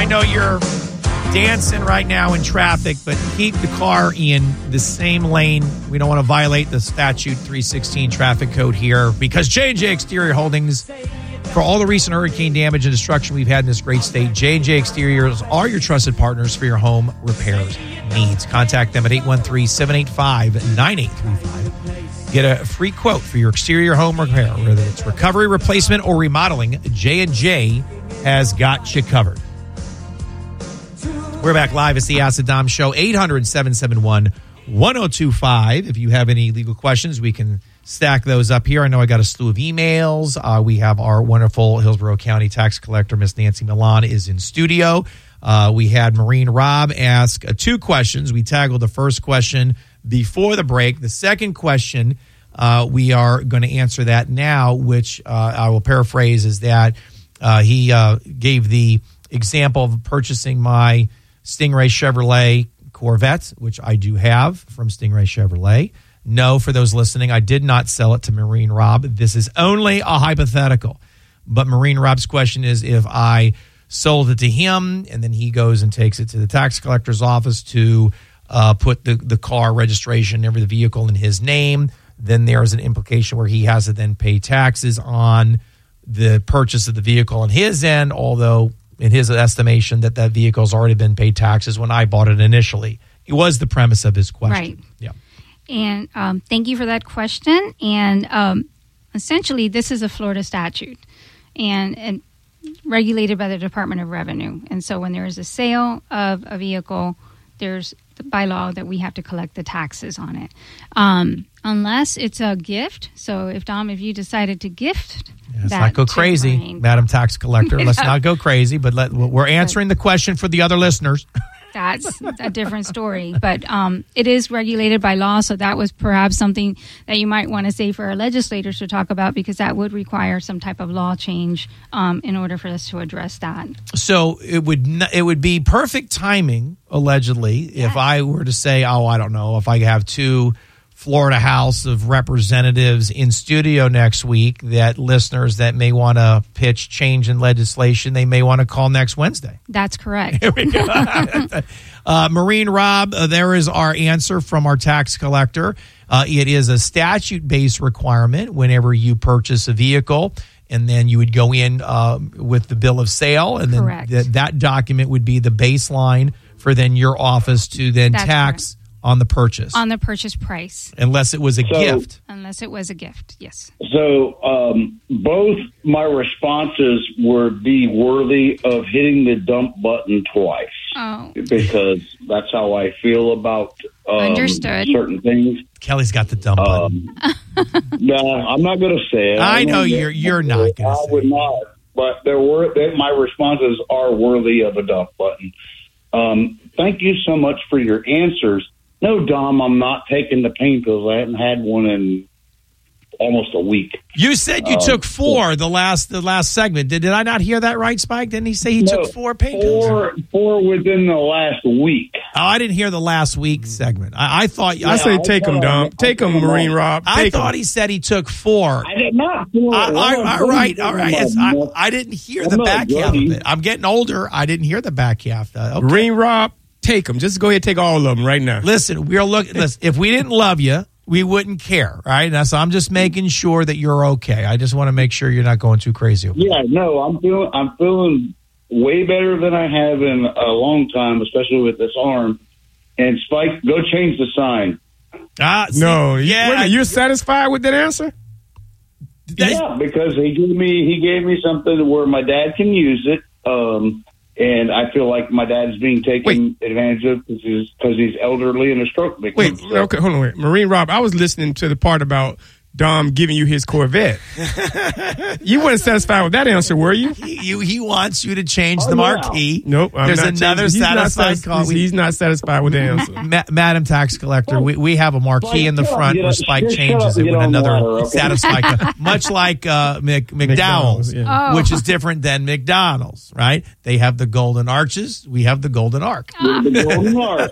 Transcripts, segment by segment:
know you're dancing right now in traffic, but keep the car in the same lane. We don't want to violate the statute 316 traffic code here because J&J Exterior Holdings, for all the recent hurricane damage and destruction we've had in this great state, J&J Exteriors are your trusted partners for your home repairs needs. Contact them at 813-785-9835. Get a free quote for your exterior home repair, whether it's recovery, replacement, or remodeling. J&J has got you covered. We're back live. It's the Acid Dom Show, 800-771-1025. If you have any legal questions, we can stack those up here. I know I got a slew of emails. We have our wonderful Hillsborough County tax collector, Miss Nancy Milan, is in studio. We had Marine Rob ask 2 questions. We tackled the first question before the break. The second question, we are going to answer that now, which I will paraphrase, is that he gave the example of purchasing my Stingray Chevrolet Corvette, which I do have from Stingray Chevrolet. No, for those listening, I did not sell it to Marine Rob. This is only a hypothetical. But Marine Rob's question is, if I sold it to him and then he goes and takes it to the tax collector's office to put the car registration and the vehicle in his name, then there's an implication where he has to then pay taxes on the purchase of the vehicle on his end, although in his estimation that vehicle has already been paid taxes when I bought it initially. It was the premise of his question. Right. Yeah. And thank you for that question. And essentially, this is a Florida statute and regulated by the Department of Revenue. And so when there is a sale of a vehicle, there's by law that we have to collect the taxes on it. Unless it's a gift. So if you decided to gift let's not go crazy, Marine, Madam Tax Collector. Let's not go crazy, but we're answering the question for the other listeners. That's a different story. But it is regulated by law, so that was perhaps something that you might want to say for our legislators to talk about, because that would require some type of law change in order for us to address that. So it would be perfect timing, allegedly, if I were to say, I don't know, if I have 2 Florida House of Representatives in studio next week, that listeners that may want to pitch change in legislation, they may want to call next Wednesday. That's correct. Here we go. Marine Rob, there is our answer from our tax collector. It is a statute-based requirement whenever you purchase a vehicle, and then you would go in with the bill of sale, and then that document would be the baseline for then your office to then tax on the purchase. On the purchase price. Unless it was a gift. Unless it was a gift, yes. So both my responses would be worthy of hitting the dump button twice. Oh. Because that's how I feel about certain things. Kelly's got the dump button. No, I'm not going to say it. I know you're not going to say it. I would not. But my responses are worthy of a dump button. Thank you so much for your answers. No, Dom, I'm not taking the pain pills. I haven't had one in almost a week. You said you took 4 the last segment. Did I not hear that right, Spike? Didn't he say he took 4 pain pills? 4 within the last week. Oh, I didn't hear the last week segment. I thought... I say take them, Dom. Take them, Marine Rob. I thought he said he took 4. I did not. All right. I didn't hear the back half of it. I'm getting older. I didn't hear the back half. Okay. Marine Rob, take them. Just go ahead and take all of them right now. Listen, if we didn't love you, we wouldn't care, right? So I'm just making sure that you're okay. I just want to make sure you're not going too crazy. Yeah, no, I'm feeling way better than I have in a long time, especially with this arm. And Spike, go change the sign. No, you're satisfied with that answer? Yeah, because he gave me something where my dad can use it. And I feel like my dad's being taken advantage of because he's elderly and a stroke victim. Okay, hold on. Marine Rob, I was listening to the part about Dom giving you his Corvette. You weren't satisfied with that answer, were you? He wants you to change the marquee. Nope. There's another satisfied call. He's not satisfied with the answer. Madam Tax Collector, we have a marquee in the front where Spike changes it with another satisfied call. Much like McDowell's, which is different than McDonald's, right? They have the golden arches. We have the golden arc. The golden arc.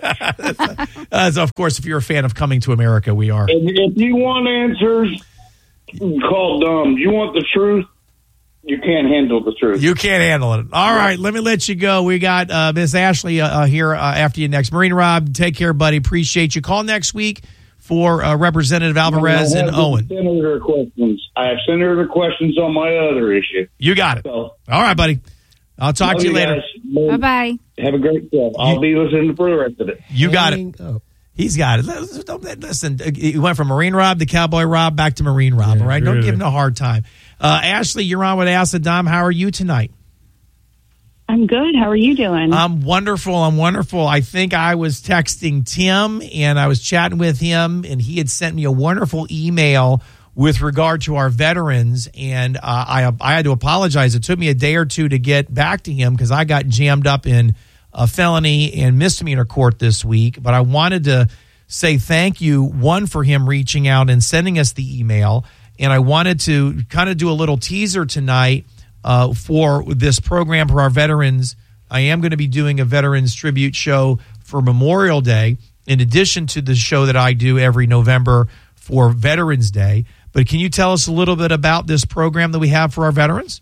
So, of course, if you're a fan of Coming to America, we are. If you want answers, call Dom. Do you want the truth? You can't handle the truth. You can't handle it. All right, let me let you go. We got Miss Ashley here after you next. Marine Rob, take care, buddy. Appreciate you. Call next week for Representative Alvarez and Owen. Senator questions. I have senator questions on my other issue. You got it. So, all right, buddy. I'll talk to you later. Bye-bye. Have a great day. I'll be listening for the rest of it. You got it. He's got it. Listen, he went from Marine Rob to Cowboy Rob back to Marine Rob, all right? Don't give him a hard time. Ashley, you're on with Ask the Dom. How are you tonight? I'm good. How are you doing? I'm wonderful. I think I was texting Tim, and I was chatting with him, and he had sent me a wonderful email with regard to our veterans, and I had to apologize. It took me a day or two to get back to him because I got jammed up in a felony and misdemeanor court this week. But I wanted to say thank you, one, for him reaching out and sending us the email, and I wanted to kind of do a little teaser tonight for this program for our veterans. I am going to be doing a Veterans Tribute show for Memorial Day, in addition to the show that I do every November for Veterans Day. But can you tell us a little bit about this program that we have for our veterans?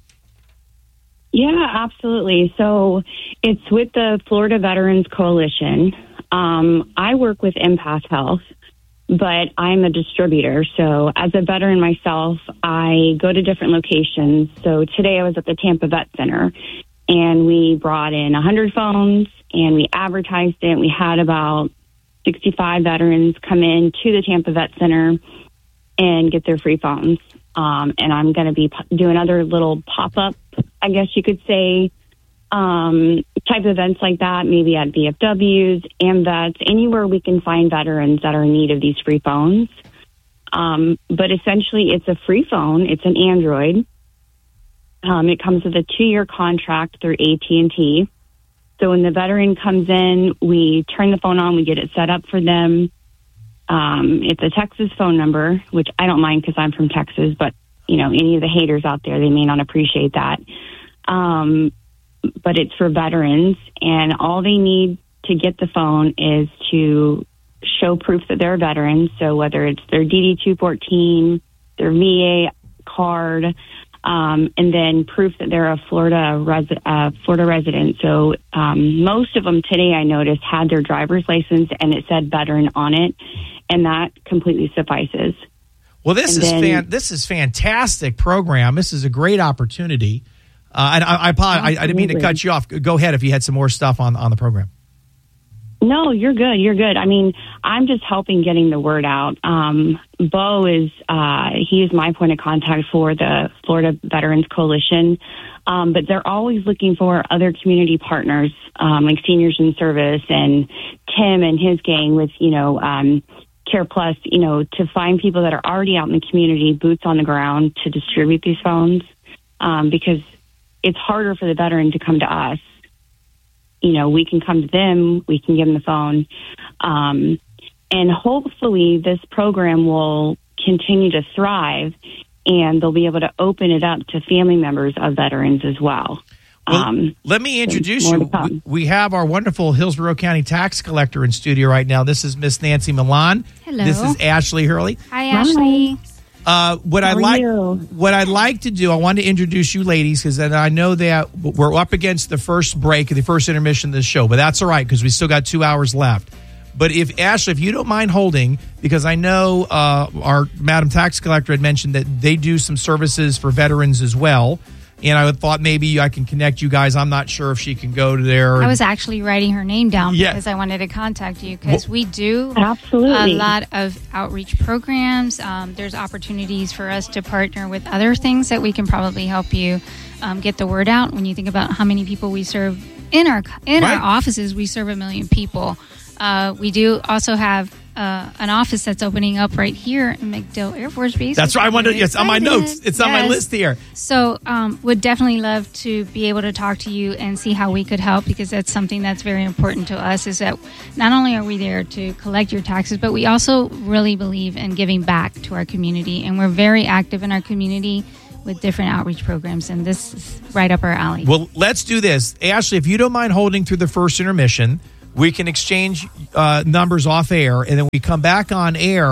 Yeah, absolutely. So it's with the Florida Veterans Coalition. I work with Empath Health, but I'm a distributor. So as a veteran myself, I go to different locations. So today I was at the Tampa Vet Center, and we brought in 100 phones, and we advertised it. We had about 65 veterans come in to the Tampa Vet Center and get their free phones. And I'm going to be doing other little pop-up, I guess you could say, type of events like that, maybe at VFWs, AMVETS, anywhere we can find veterans that are in need of these free phones. But essentially, it's a free phone. It's an Android. It comes with a 2-year contract through AT&T. So when the veteran comes in, we turn the phone on, we get it set up for them. It's a Texas phone number, which I don't mind because I'm from Texas, but, you know, any of the haters out there, they may not appreciate that. But it's for veterans, and all they need to get the phone is to show proof that they're a veteran. So whether it's their DD-214, their VA card, and then proof that they're a Florida resident. So most of them today, I noticed, had their driver's license and it said veteran on it, and that completely suffices. Well, this is fantastic program. This is a great opportunity. And I apologize. I didn't mean to cut you off. Go ahead if you had some more stuff on the program. No, you're good. You're good. I mean, I'm just helping getting the word out. Bo is he is my point of contact for the Florida Veterans Coalition, but they're always looking for other community partners, like Seniors in Service and Tim and his gang with, Care Plus, to find people that are already out in the community, boots on the ground, to distribute these phones, because it's harder for the veteran to come to us. We can come to them, we can give them the phone. And hopefully this program will continue to thrive, and they'll be able to open it up to family members of veterans as well. Well, let me introduce you. We have our wonderful Hillsborough County tax collector in studio right now. This is Miss Nancy Milan. Hello. This is Ashley Hurley. Hi, Ashley. What I'd like to do, I want to introduce you ladies, because I know that we're up against the first break, the first intermission of this show, but that's all right because we still got 2 hours left. But Ashley, if you don't mind holding, because I know our Madam Tax Collector had mentioned that they do some services for veterans as well. And I thought maybe I can connect you guys. I'm not sure if she can go to there. I was actually writing her name down because I wanted to contact you, because we do absolutely a lot of outreach programs. There's opportunities for us to partner with other things that we can probably help you get the word out. When you think about how many people we serve in our offices, we serve 1 million people. We do also have an office that's opening up right here in MacDill Air Force Base. That's right. I wanted. Yes, on my notes. It's on my list here. So, would definitely love to be able to talk to you and see how we could help, because that's something that's very important to us. Is that not only are we there to collect your taxes, but we also really believe in giving back to our community, and we're very active in our community with different outreach programs, and this is right up our alley. Well, let's do this, Ashley. If you don't mind holding through the first intermission, we can exchange numbers off air, and then we come back on air.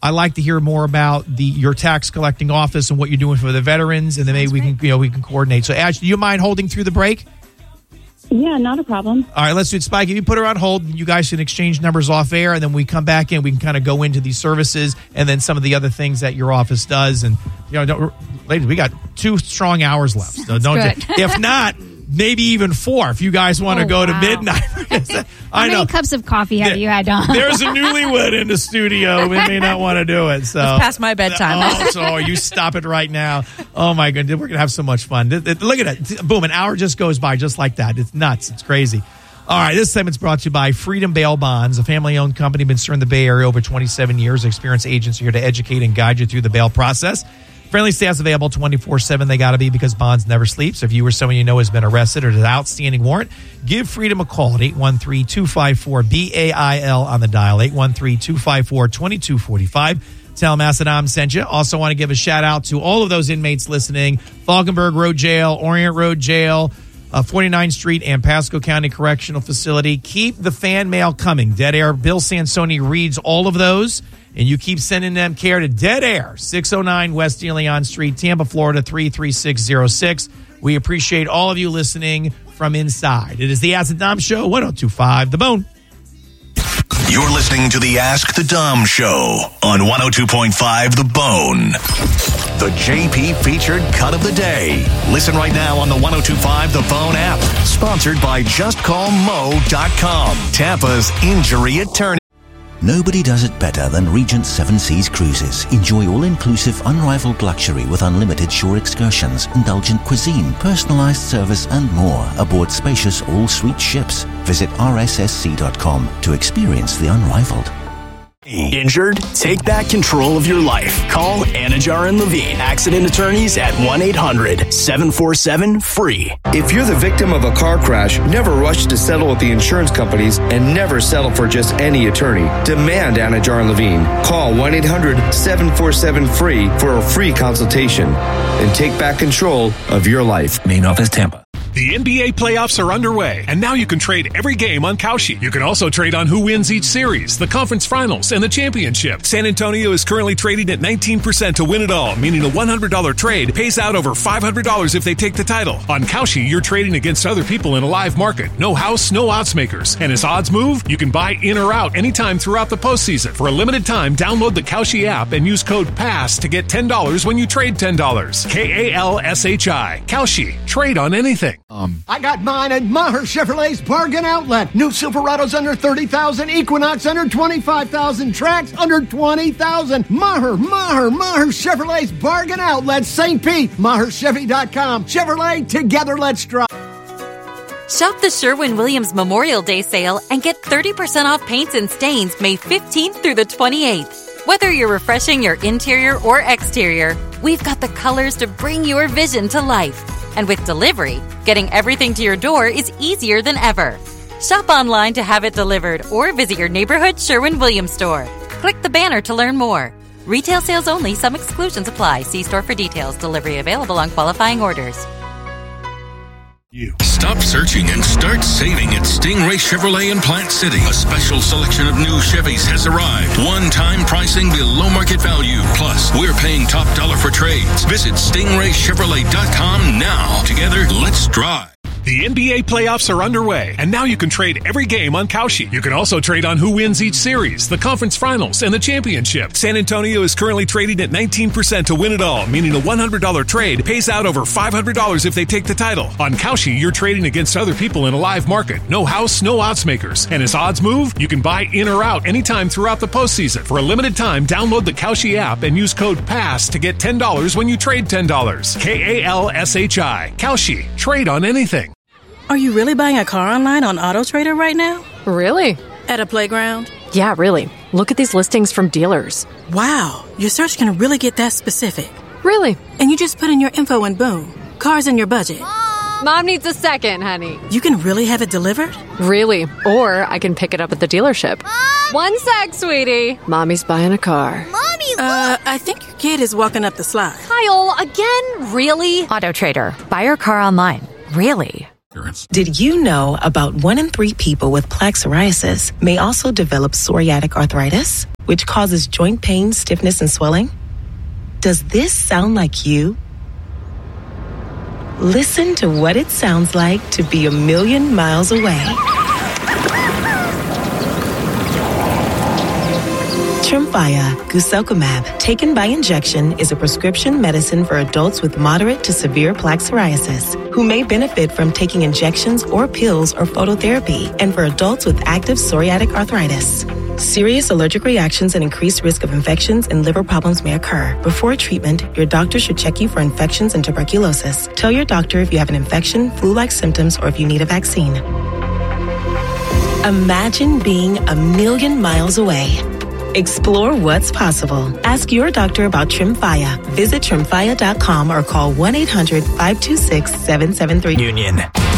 I'd like to hear more about your tax collecting office and what you're doing for the veterans, and then maybe we can coordinate. So, Ash, do you mind holding through the break? Yeah, not a problem. All right, let's do it. Spike, if you put her on hold, you guys can exchange numbers off air, and then we come back in. We can kind of go into these services and then some of the other things that your office does. And ladies, we got 2 strong hours left. So if not, maybe even 4 if you guys want to go to midnight. How many cups of coffee have you had, Don? There's a newlywed in the studio. We may not want to do it. So it's past my bedtime. So you stop it right now. Oh, my goodness. We're going to have so much fun. Look at it. Boom, an hour just goes by just like that. It's nuts. It's crazy. All right, this segment's brought to you by Freedom Bail Bonds, a family-owned company been serving the Bay Area over 27 years. Experienced agents are here to educate and guide you through the bail process. Friendly staff's available 24/7. They got to be, because Bonds never sleeps. So if you or someone you know has been arrested or has an outstanding warrant, give Freedom a call at 813-254-BAIL on the dial, 813-254-2245. Tell them Asadam sent you. Also want to give a shout out to all of those inmates listening. Falkenberg Road Jail, Orient Road Jail, 49th Street and Pasco County Correctional Facility. Keep the fan mail coming. Dead Air. Bill Sansoni reads all of those. And you keep sending them care to Dead Air, 609 West De Leon Street, Tampa, Florida, 33606. We appreciate all of you listening from inside. It is the Ask the Dom Show, 102.5 The Bone. You're listening to the Ask the Dom Show on 102.5 The Bone. The JP featured cut of the day. Listen right now on the 102.5 The Bone app. Sponsored by JustCallMo.com. Tampa's injury attorney. Nobody does it better than Regent Seven Seas Cruises. Enjoy all-inclusive, unrivaled luxury with unlimited shore excursions, indulgent cuisine, personalized service, and more aboard spacious all-suite ships. Visit rssc.com to experience the unrivaled. Injured? Take back control of your life. Call Anajar and Levine, accident attorneys at 1-800-747-FREE. If you're the victim of a car crash, never rush to settle with the insurance companies and never settle for just any attorney. Demand Anajar and Levine. Call 1-800-747-FREE for a free consultation and take back control of your life. Main office, Tampa. The NBA playoffs are underway, and now you can trade every game on Kalshi. You can also trade on who wins each series, the conference finals, and the championship. San Antonio is currently trading at 19% to win it all, meaning a $100 trade pays out over $500 if they take the title. On Kalshi, you're trading against other people in a live market. No house, no odds makers. And as odds move, you can buy in or out anytime throughout the postseason. For a limited time, download the Kalshi app and use code PASS to get $10 when you trade $10. KALSHI. Kalshi. Trade on anything. I got mine at Maher Chevrolet's Bargain Outlet. New Silverados under $30,000, Equinox under $25,000, Trax under $20,000. Maher Chevrolet's Bargain Outlet, St. Pete. MaherChevy.com. Chevrolet, together let's drive. Shop the Sherwin-Williams Memorial Day sale and get 30% off paints and stains May 15th through the 28th. Whether you're refreshing your interior or exterior, we've got the colors to bring your vision to life. And with delivery, getting everything to your door is easier than ever. Shop online to have it delivered or visit your neighborhood Sherwin-Williams store. Click the banner to learn more. Retail sales only. Some exclusions apply. See store for details. Delivery available on qualifying orders. Stop searching and start saving at Stingray Chevrolet in Plant City. A special selection of new Chevys has arrived. One-time pricing below market value. Plus, we're paying top dollar for trades. Visit StingrayChevrolet.com now. Together, let's drive. The NBA playoffs are underway, and now you can trade every game on Kalshi. You can also trade on who wins each series, the conference finals, and the championship. San Antonio is currently trading at 19% to win it all, meaning a $100 trade pays out over $500 if they take the title. On Kalshi, you're trading against other people in a live market. No house, no odds makers. And as odds move, you can buy in or out anytime throughout the postseason. For a limited time, download the Kalshi app and use code PASS to get $10 when you trade $10. KALSHI. Kalshi. Trade on anything. Are you really buying a car online on AutoTrader right now? Really? At a playground? Yeah, really. Look at these listings from dealers. Wow, your search can really get that specific. Really? And you just put in your info and boom, car's in your budget. Mom needs a second, honey. You can really have it delivered? Really. Or I can pick it up at the dealership. Mom! 1 sec, sweetie. Mommy's buying a car. Mommy, look! I think your kid is walking up the slide. Kyle, again? Really? AutoTrader. Buy your car online. Really? Did you know about 1 in 3 people with plaque psoriasis may also develop psoriatic arthritis? which causes joint pain, stiffness, and swelling? Does this sound like you? Listen to what it sounds like to be 1,000,000 miles away. Tremfya guselkumab, taken by injection, is a prescription medicine for adults with moderate to severe plaque psoriasis who may benefit from taking injections or pills or phototherapy, and for adults with active psoriatic arthritis. Serious allergic reactions and increased risk of infections and liver problems may occur. Before treatment, your doctor should check you for infections and tuberculosis. Tell your doctor if you have an infection, flu-like symptoms, or if you need a vaccine. Imagine being 1,000,000 miles away. Explore what's possible. Ask your doctor about Tremfya. Visit Tremfya.com or call 1-800-526-773. Union.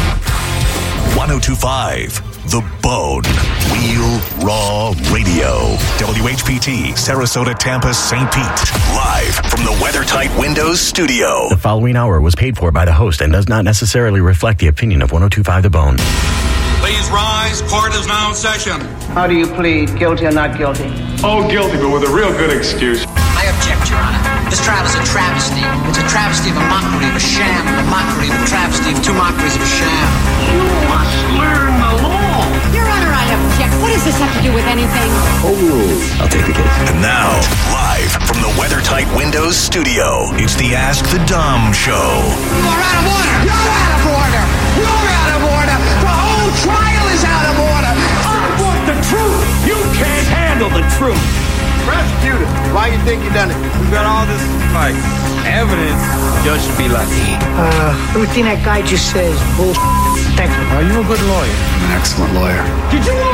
102.5 The Bone. Wheel Raw Radio. WHPT, Sarasota, Tampa, St. Pete. Live from the WeatherTight Windows studio. The following hour was paid for by the host and does not necessarily reflect the opinion of 102.5 The Bone. Please rise. Court is now in session. How do you plead, guilty or not guilty? Oh, guilty, but with a real good excuse. I object, Your Honor. This trial is a travesty. It's a travesty of a mockery, of a sham, of a mockery, of a travesty of two mockeries of a sham. You must learn the law. Your Honor, I object. What does this have to do with anything? Oh, I'll take the case. And now, live from the WeatherTight Windows studio, it's the Ask the Dom Show. You are out of order. You're out of order. You're out of order. The whole trial is out of order. I want the truth. You can't handle the truth. Prosecutor, why you think you done it? We got all this, like, evidence. Judge should be lucky. Everything that guy just says, bullshit. Thank you. Are you a good lawyer? I'm an excellent lawyer. Did you